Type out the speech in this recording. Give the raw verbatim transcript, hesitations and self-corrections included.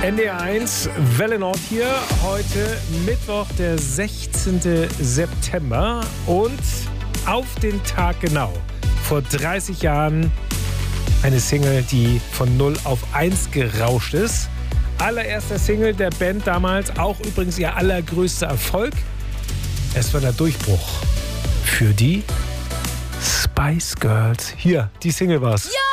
N D R eins, Welle Nord hier. Heute Mittwoch, der sechzehnten September. Und auf den Tag genau, vor dreißig Jahren, eine Single, die von null auf eins gerauscht ist. Allererster Single der Band damals, auch übrigens ihr allergrößter Erfolg. Es war der Durchbruch für die Spice Girls. Hier, die Single war's. Ja!